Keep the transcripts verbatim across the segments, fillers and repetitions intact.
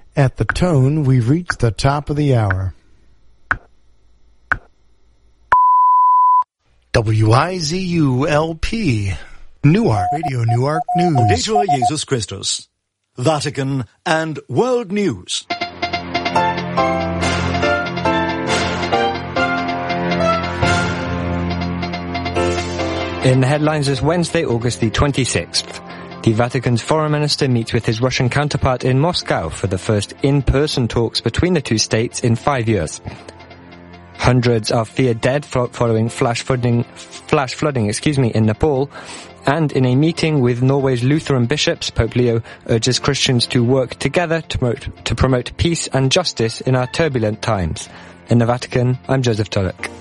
At the tone, we've reached the top of the hour. W I Z U L P, Newark, Radio Newark News. Laudetur Jesus Christus, Vatican and World News. In the headlines this Wednesday, August the twenty-sixth. The Vatican's foreign minister meets with his Russian counterpart in Moscow for the first in-person talks between the two states in five years. Hundreds are feared dead following flash flooding, flash flooding, excuse me, in Nepal. And in a meeting with Norway's Lutheran bishops, Pope Leo urges Christians to work together to promote, to promote peace and justice in our turbulent times. In the Vatican, I'm Joseph Tulloch.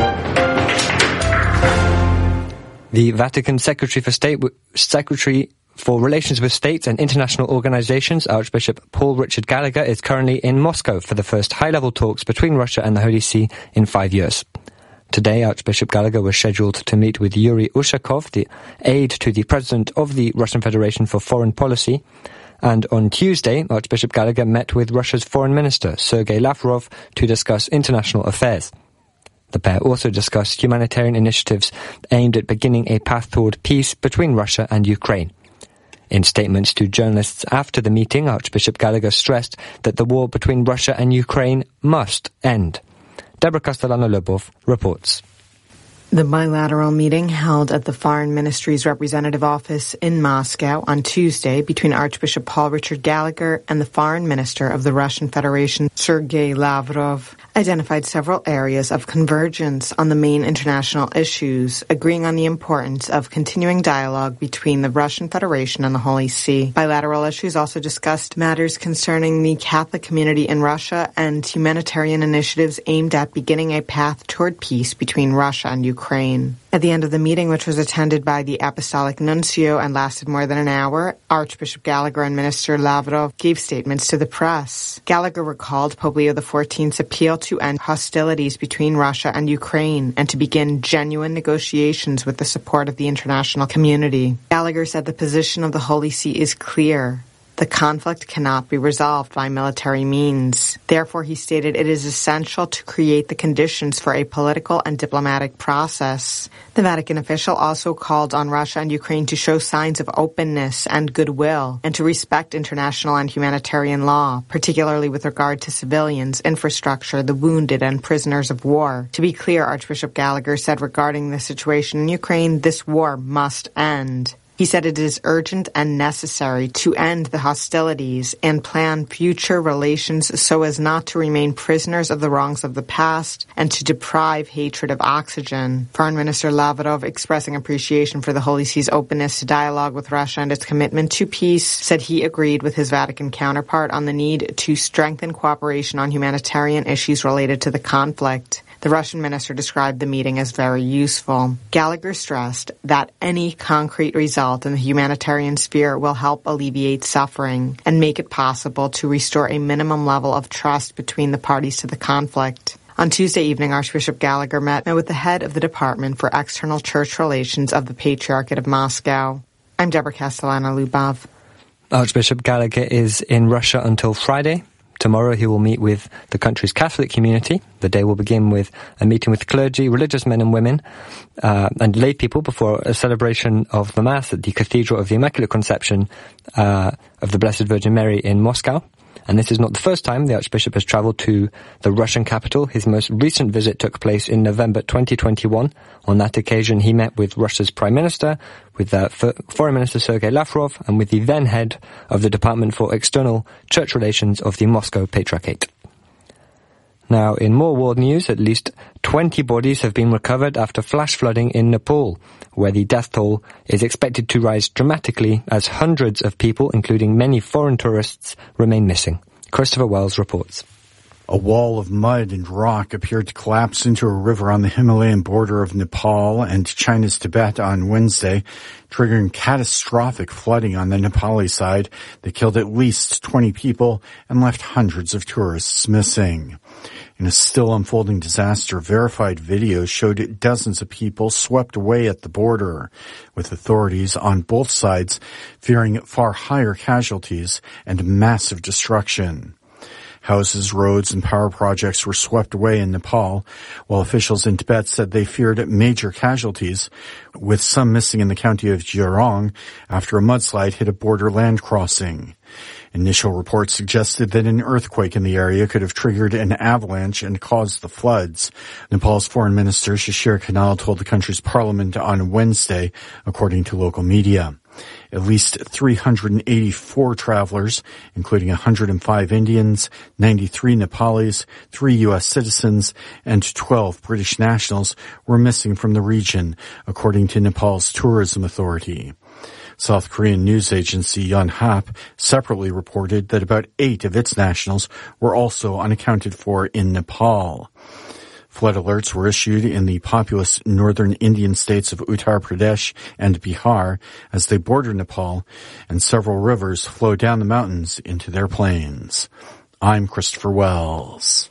The Vatican Secretary for State, Secretary for Relations with States and International Organizations, Archbishop Paul Richard Gallagher, is currently in Moscow for the first high-level talks between Russia and the Holy See in five years. Today, Archbishop Gallagher was scheduled to meet with Yuri Ushakov, the aide to the President of the Russian Federation for Foreign Policy. And on Tuesday, Archbishop Gallagher met with Russia's Foreign Minister, Sergei Lavrov, to discuss international affairs. The pair also discussed humanitarian initiatives aimed at beginning a path toward peace between Russia and Ukraine. In statements to journalists after the meeting, Archbishop Gallagher stressed that the war between Russia and Ukraine must end. Deborah Castellano-Lobov reports. The bilateral meeting held at the Foreign Ministry's representative office in Moscow on Tuesday between Archbishop Paul Richard Gallagher and the Foreign Minister of the Russian Federation, Sergei Lavrov, identified several areas of convergence on the main international issues, agreeing on the importance of continuing dialogue between the Russian Federation and the Holy See. Bilateral issues also discussed matters concerning the Catholic community in Russia and humanitarian initiatives aimed at beginning a path toward peace between Russia and Ukraine. Ukraine. At the end of the meeting, which was attended by the Apostolic Nuncio and lasted more than an hour, Archbishop Gallagher and Minister Lavrov gave statements to the press. Gallagher recalled Pope Leo the fourteenth's appeal to end hostilities between Russia and Ukraine and to begin genuine negotiations with the support of the international community. Gallagher said the position of the Holy See is clear. The conflict cannot be resolved by military means. Therefore, he stated, it is essential to create the conditions for a political and diplomatic process. The Vatican official also called on Russia and Ukraine to show signs of openness and goodwill and to respect international and humanitarian law, particularly with regard to civilians, infrastructure, the wounded, and prisoners of war. To be clear, Archbishop Gallagher said regarding the situation in Ukraine, this war must end. He said it is urgent and necessary to end the hostilities and plan future relations so as not to remain prisoners of the wrongs of the past and to deprive hatred of oxygen. Foreign Minister Lavrov, expressing appreciation for the Holy See's openness to dialogue with Russia and its commitment to peace, said he agreed with his Vatican counterpart on the need to strengthen cooperation on humanitarian issues related to the conflict. The Russian minister described the meeting as very useful. Gallagher stressed that any concrete result in the humanitarian sphere will help alleviate suffering and make it possible to restore a minimum level of trust between the parties to the conflict. On Tuesday evening, Archbishop Gallagher met with the head of the Department for External Church Relations of the Patriarchate of Moscow. I'm Deborah Castellano-Lubov. Archbishop Gallagher is in Russia until Friday. Tomorrow he will meet with the country's Catholic community. The day will begin with a meeting with clergy, religious men and women, uh, and lay people before a celebration of the Mass at the Cathedral of the Immaculate Conception uh, of the Blessed Virgin Mary in Moscow. And this is not the first time the Archbishop has travelled to the Russian capital. His most recent visit took place in November twenty twenty-one. On that occasion, he met with Russia's Prime Minister, with uh, Foreign Minister Sergei Lavrov, and with the then head of the Department for External Church Relations of the Moscow Patriarchate. Now, in more world news, at least twenty bodies have been recovered after flash flooding in Nepal, where the death toll is expected to rise dramatically as hundreds of people, including many foreign tourists, remain missing. Christopher Wells reports. A wall of mud and rock appeared to collapse into a river on the Himalayan border of Nepal and China's Tibet on Wednesday, triggering catastrophic flooding on the Nepali side that killed at least twenty people and left hundreds of tourists missing. In a still unfolding disaster, verified videos showed dozens of people swept away at the border, with authorities on both sides fearing far higher casualties and massive destruction. Houses, roads, and power projects were swept away in Nepal, while officials in Tibet said they feared major casualties, with some missing in the county of Jurong after a mudslide hit a border land crossing. Initial reports suggested that an earthquake in the area could have triggered an avalanche and caused the floods. Nepal's foreign minister Shishir Khanal told the country's parliament on Wednesday, according to local media. At least three hundred eighty-four travelers, including one hundred five Indians, ninety-three Nepalis, three U S citizens, and twelve British nationals were missing from the region, according to Nepal's tourism authority. South Korean news agency Yonhap separately reported that about eight of its nationals were also unaccounted for in Nepal. Flood alerts were issued in the populous northern Indian states of Uttar Pradesh and Bihar as they border Nepal, and several rivers flow down the mountains into their plains. I'm Christopher Wells.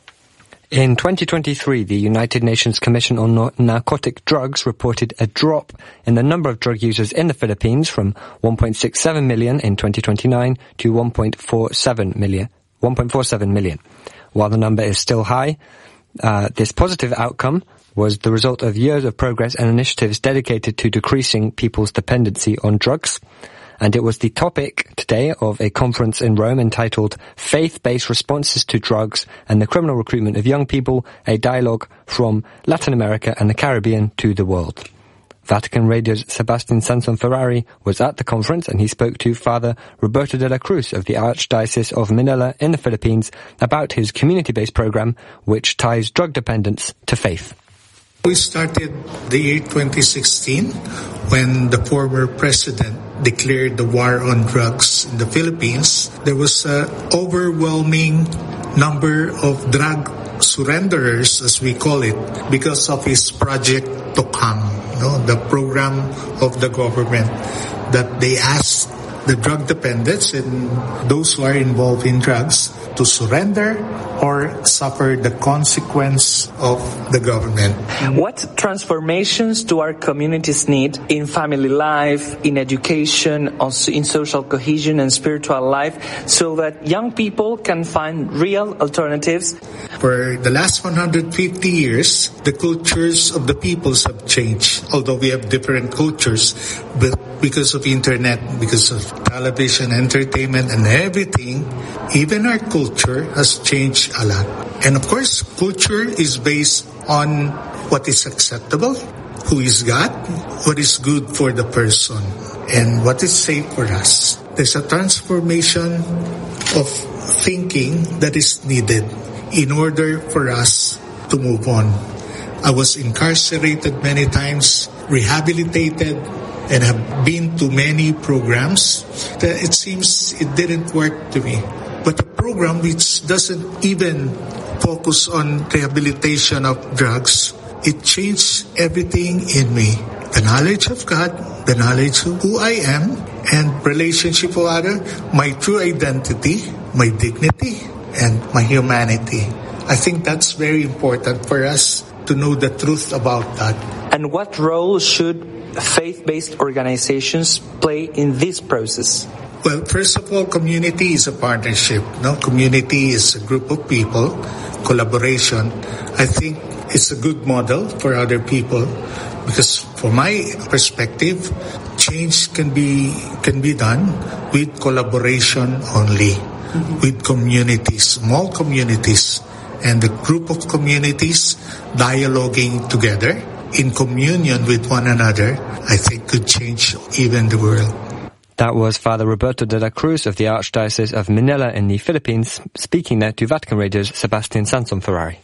In twenty twenty-three, the United Nations Commission on Narcotic Drugs reported a drop in the number of drug users in the Philippines from one point six seven million in twenty twenty-nine to one point four seven million. one point four seven million. While the number is still high, uh, this positive outcome was the result of years of progress and initiatives dedicated to decreasing people's dependency on drugs. And it was the topic today of a conference in Rome entitled Faith-Based Responses to Drugs and the Criminal Recruitment of Young People, a Dialogue from Latin America and the Caribbean to the World. Vatican Radio's Sebastian Sanson Ferrari was at the conference, and he spoke to Father Roberto de la Cruz of the Archdiocese of Manila in the Philippines about his community-based program, which ties drug dependence to faith. We started the year twenty sixteen when the former president declared the war on drugs in the Philippines. There was an overwhelming number of drug surrenderers, as we call it, because of his Project Tokhang, you know, the program of the government that they asked the drug dependents and those who are involved in drugs to surrender or suffer the consequence of the government. What transformations do our communities need in family life, in education, in social cohesion and spiritual life so that young people can find real alternatives? For the last one hundred fifty years, the cultures of the peoples have changed. Although we have different cultures, but because of internet, because of television, entertainment, and everything, even our culture has changed a lot. And of course, culture is based on what is acceptable, who is God, what is good for the person, and what is safe for us. There's a transformation of thinking that is needed in order for us to move on. I was incarcerated many times, rehabilitated, and have been to many programs that it seems it didn't work to me. But a program which doesn't even focus on rehabilitation of drugs, it changed everything in me. The knowledge of God, the knowledge of who I am, and relationship with others, my true identity, my dignity, and my humanity. I think that's very important for us to know the truth about that. And what role should faith-based organizations play in this process? Well, first of all, community is a partnership. No, community is a group of people, collaboration. I think it's a good model for other people because, from my perspective, change can be can be done with collaboration only, mm-hmm. with communities, small communities, and the group of communities dialoguing together in communion with one another, I think could change even the world. That was Father Roberto de la Cruz of the Archdiocese of Manila in the Philippines, speaking there to Vatican Radio's Sebastian Sanson Ferrari.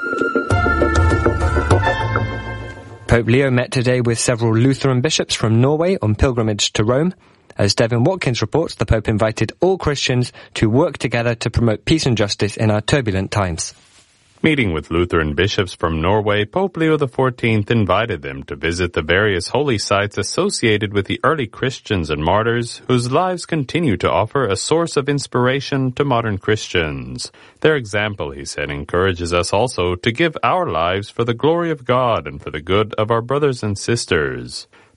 Pope Leo met today with several Lutheran bishops from Norway on pilgrimage to Rome. As Devin Watkins reports, the Pope invited all Christians to work together to promote peace and justice in our turbulent times. Meeting with Lutheran bishops from Norway, Pope Leo the fourteenth invited them to visit the various holy sites associated with the early Christians and martyrs whose lives continue to offer a source of inspiration to modern Christians. Their example, he said, encourages us also to give our lives for the glory of God and for the good of our brothers and sisters.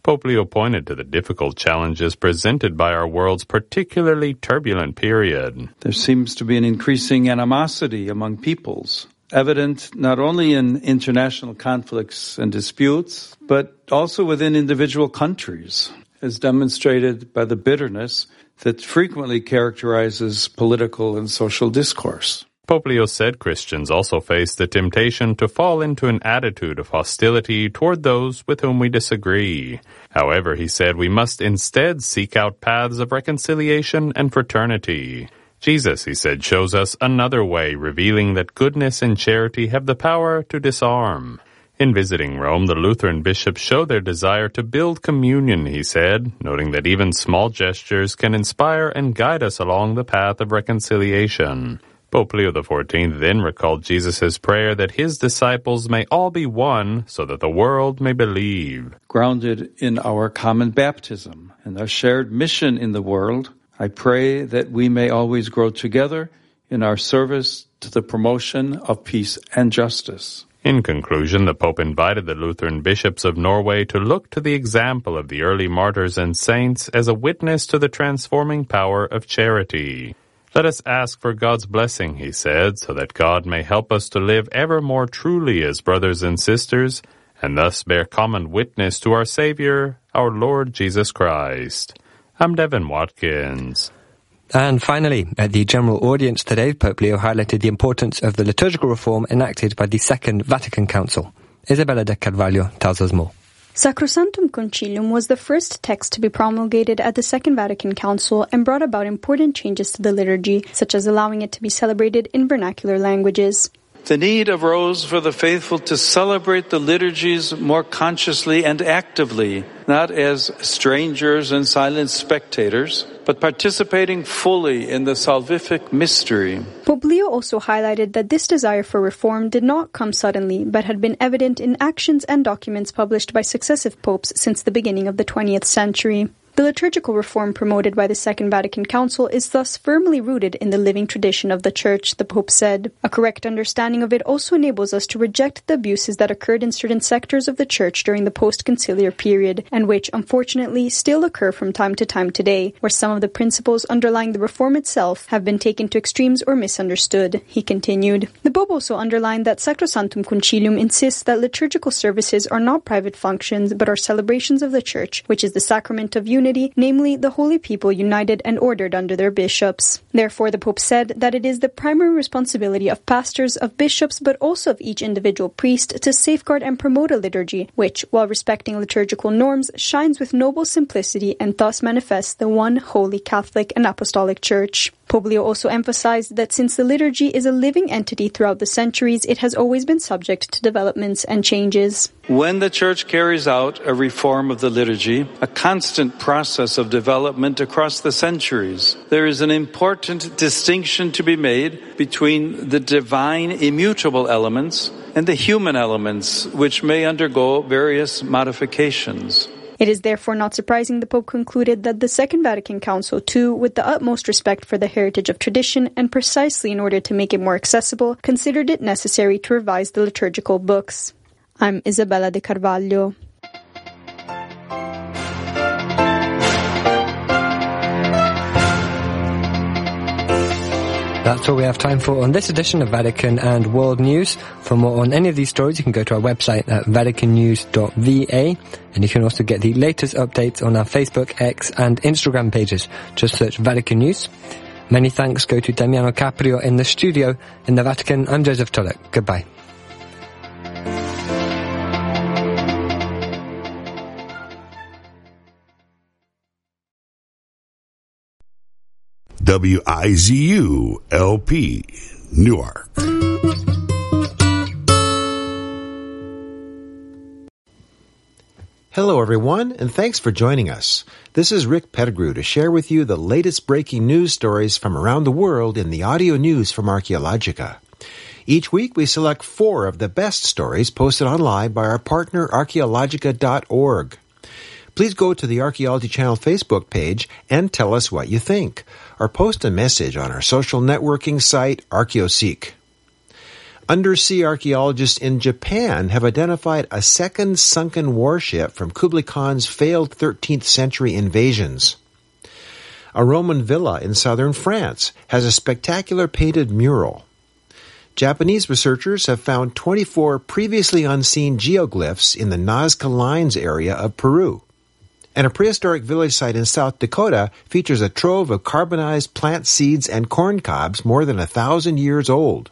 Pope Leo pointed to the difficult challenges presented by our world's particularly turbulent period. There seems to be an increasing animosity among peoples, evident not only in international conflicts and disputes, but also within individual countries, as demonstrated by the bitterness that frequently characterizes political and social discourse. Pope Leo said Christians also face the temptation to fall into an attitude of hostility toward those with whom we disagree. However, he said we must instead seek out paths of reconciliation and fraternity. Jesus, he said, shows us another way, revealing that goodness and charity have the power to disarm. In visiting Rome, the Lutheran bishops show their desire to build communion, he said, noting that even small gestures can inspire and guide us along the path of reconciliation. Pope Leo the fourteenth then recalled Jesus' prayer that his disciples may all be one so that the world may believe. Grounded in our common baptism and our shared mission in the world, I pray that we may always grow together in our service to the promotion of peace and justice. In conclusion, the Pope invited the Lutheran bishops of Norway to look to the example of the early martyrs and saints as a witness to the transforming power of charity. Let us ask for God's blessing, he said, so that God may help us to live ever more truly as brothers and sisters, and thus bear common witness to our Savior, our Lord Jesus Christ. I'm Devin Watkins. And finally, at the general audience today, Pope Leo highlighted the importance of the liturgical reform enacted by the Second Vatican Council. Isabella de Carvalho tells us more. Sacrosanctum Concilium was the first text to be promulgated at the Second Vatican Council and brought about important changes to the liturgy, such as allowing it to be celebrated in vernacular languages. The need arose for the faithful to celebrate the liturgies more consciously and actively, not as strangers and silent spectators, but participating fully in the salvific mystery. Pope Leo also highlighted that this desire for reform did not come suddenly, but had been evident in actions and documents published by successive popes since the beginning of the twentieth century. The liturgical reform promoted by the Second Vatican Council is thus firmly rooted in the living tradition of the Church, the Pope said. A correct understanding of it also enables us to reject the abuses that occurred in certain sectors of the Church during the post-conciliar period, and which, unfortunately, still occur from time to time today, where some of the principles underlying the reform itself have been taken to extremes or misunderstood, he continued. The Pope also underlined that Sacrosanctum Concilium insists that liturgical services are not private functions, but are celebrations of the Church, which is the sacrament of unity, namely the holy people united and ordered under their bishops. Therefore, the Pope said that it is the primary responsibility of pastors, of bishops, but also of each individual priest to safeguard and promote a liturgy, which, while respecting liturgical norms, shines with noble simplicity and thus manifests the one holy Catholic and Apostolic Church. Pope Leo also emphasized that since the liturgy is a living entity throughout the centuries, it has always been subject to developments and changes. When the Church carries out a reform of the liturgy, a constant process of development across the centuries, there is an important distinction to be made between the divine immutable elements and the human elements, which may undergo various modifications. It is therefore not surprising the Pope concluded that the Second Vatican Council, too, with the utmost respect for the heritage of tradition and precisely in order to make it more accessible, considered it necessary to revise the liturgical books. I'm Isabella de Carvalho. That's all we have time for on this edition of Vatican and World News. For more on any of these stories, you can go to our website at vatican news dot v a, and you can also get the latest updates on our Facebook, X and Instagram pages. Just search Vatican News. Many thanks go to Damiano Caprio in the studio in the Vatican. I'm Joseph Tulloch. Goodbye. W I Z U L P, Newark. Hello, everyone, and thanks for joining us. This is Rick Pettigrew to share with you the latest breaking news stories from around the world in the audio news from Archaeologica. Each week, we select four of the best stories posted online by our partner, archaeologica dot org. Please go to the Archaeology Channel Facebook page and tell us what you think, or post a message on our social networking site, ArchaeoSeek. Undersea archaeologists in Japan have identified a second sunken warship from Kublai Khan's failed thirteenth century invasions. A Roman villa in southern France has a spectacular painted mural. Japanese researchers have found twenty-four previously unseen geoglyphs in the Nazca Lines area of Peru. And a prehistoric village site in South Dakota features a trove of carbonized plant seeds and corn cobs more than a thousand years old.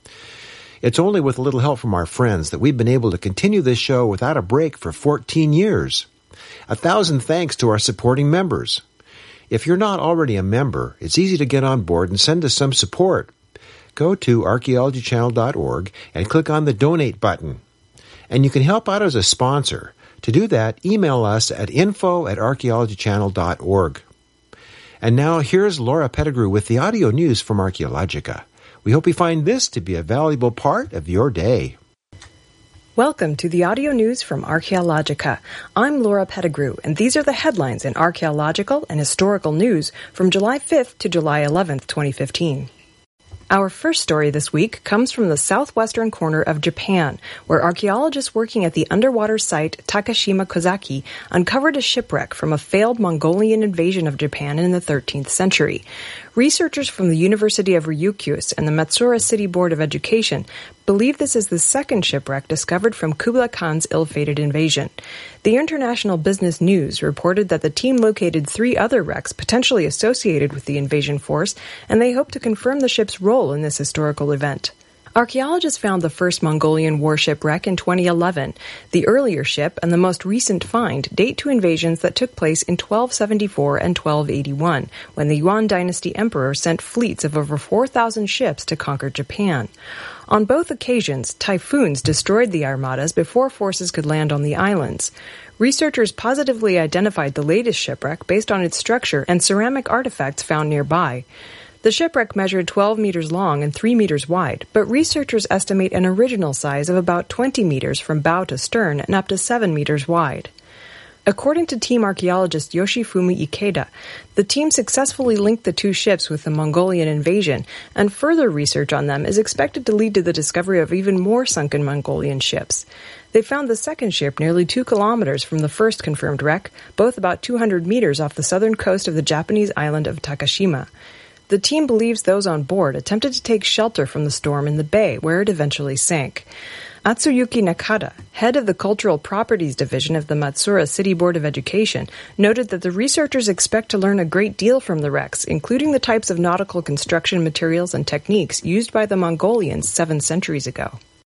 It's only with a little help from our friends that we've been able to continue this show without a break for fourteen years. A thousand thanks to our supporting members. If you're not already a member, it's easy to get on board and send us some support. Go to archaeology channel dot org and click on the Donate button. And you can help out as a sponsor. To do that, email us at info at archaeology channel dot org. And now here's Laura Pettigrew with the audio news from Archaeologica. We hope you find this to be a valuable part of your day. Welcome to the audio news from Archaeologica. I'm Laura Pettigrew, and these are the headlines in archaeological and historical news from July fifth to July eleventh, twenty fifteen. Our first story this week comes from the southwestern corner of Japan, where archaeologists working at the underwater site Takashima Kozaki uncovered a shipwreck from a failed Mongolian invasion of Japan in the thirteenth century. Researchers from the University of Ryukyus and the Matsura City Board of Education believe this is the second shipwreck discovered from Kublai Khan's ill-fated invasion. The International Business News reported that the team located three other wrecks potentially associated with the invasion force, and they hope to confirm the ship's role in this historical event. Archaeologists found the first Mongolian warship wreck in twenty eleven. The earlier ship and the most recent find date to invasions that took place in twelve seventy-four and twelve eighty-one, when the Yuan dynasty emperor sent fleets of over four thousand ships to conquer Japan. On both occasions, typhoons destroyed the armadas before forces could land on the islands. Researchers positively identified the latest shipwreck based on its structure and ceramic artifacts found nearby. The shipwreck measured twelve meters long and three meters wide, but researchers estimate an original size of about twenty meters from bow to stern and up to seven meters wide. According to team archaeologist Yoshifumi Ikeda, the team successfully linked the two ships with the Mongolian invasion, and further research on them is expected to lead to the discovery of even more sunken Mongolian ships. They found the second ship nearly two kilometers from the first confirmed wreck, both about two hundred meters off the southern coast of the Japanese island of Takashima. The team believes those on board attempted to take shelter from the storm in the bay, where it eventually sank. Atsuyuki Nakada, head of the Cultural Properties Division of the Matsura City Board of Education, noted that the researchers expect to learn a great deal from the wrecks, including the types of nautical construction materials and techniques used by the Mongolians seven centuries ago.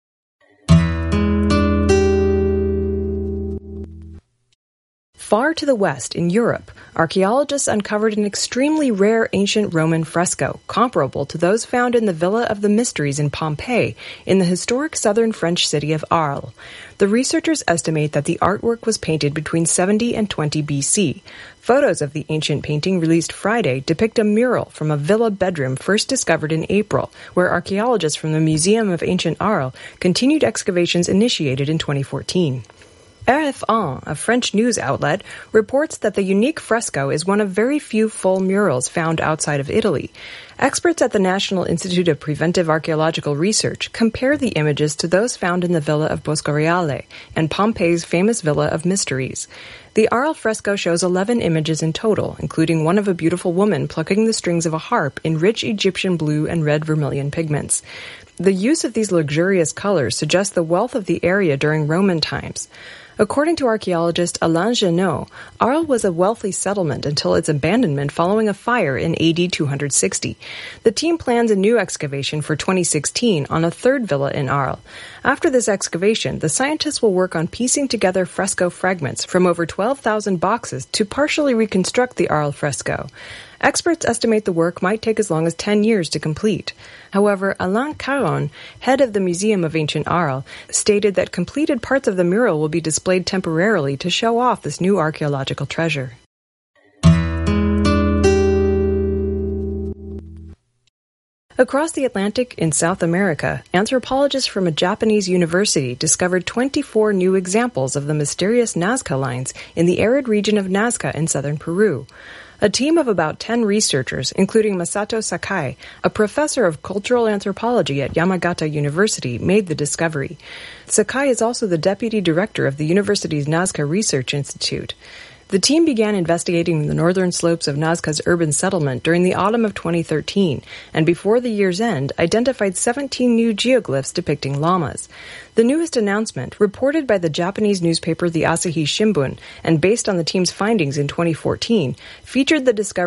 Far to the west, in Europe, archaeologists uncovered an extremely rare ancient Roman fresco, comparable to those found in the Villa of the Mysteries in Pompeii, in the historic southern French city of Arles. The researchers estimate that the artwork was painted between seventy and twenty B C. Photos of the ancient painting released Friday depict a mural from a villa bedroom first discovered in April, where archaeologists from the Museum of Ancient Arles continued excavations initiated in twenty fourteen. R F un, a French news outlet, reports that the unique fresco is one of very few full murals found outside of Italy. Experts at the National Institute of Preventive Archaeological Research compare the images to those found in the Villa of Boscoreale and Pompeii's famous Villa of Mysteries. The Arles fresco shows eleven images in total, including one of a beautiful woman plucking the strings of a harp in rich Egyptian blue and red vermilion pigments. The use of these luxurious colors suggests the wealth of the area during Roman times. According to archaeologist Alain Genot, Arles was a wealthy settlement until its abandonment following a fire in A D two sixty. The team plans a new excavation for twenty sixteen on a third villa in Arles. After this excavation, the scientists will work on piecing together fresco fragments from over twelve thousand boxes to partially reconstruct the Arles fresco. Experts estimate the work might take as long as ten years to complete. However, Alain Caron, head of the Museum of Ancient Arles, stated that completed parts of the mural will be displayed temporarily to show off this new archaeological treasure. Across the Atlantic in South America, anthropologists from a Japanese university discovered twenty-four new examples of the mysterious Nazca Lines in the arid region of Nazca in southern Peru. A team of about ten researchers, including Masato Sakai, a professor of cultural anthropology at Yamagata University, made the discovery. Sakai is also the deputy director of the university's Nazca Research Institute. The team began investigating the northern slopes of Nazca's urban settlement during the autumn of twenty thirteen, and before the year's end, identified seventeen new geoglyphs depicting llamas. The newest announcement, reported by the Japanese newspaper the Asahi Shimbun, and based on the team's findings in twenty fourteen, featured the discovery